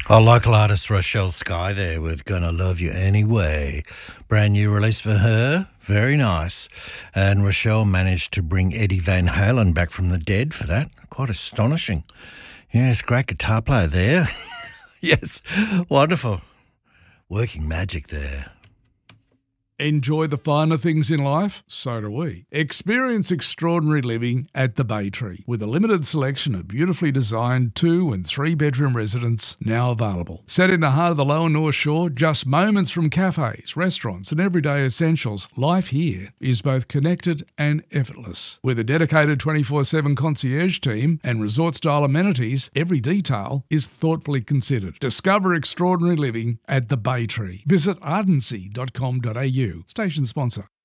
Our local artist Rochelle Sky there with Gonna Love You Anyway. Brand new release for her. Very nice. And Rochelle managed to bring Eddie Van Halen back from the dead for that. Quite astonishing. Yes, great guitar player there. Yes, wonderful. Working magic there. Enjoy the finer things in life? So do we. Experience extraordinary living at the Bay Tree with a limited selection of beautifully designed 2 and 3 bedroom residences now available. Set in the heart of the Lower North Shore, just moments from cafes, restaurants and everyday essentials, life here is both connected and effortless. With a dedicated 24/7 concierge team and resort-style amenities, every detail is thoughtfully considered. Discover extraordinary living at the Bay Tree. Visit ardency.com.au. Station sponsor.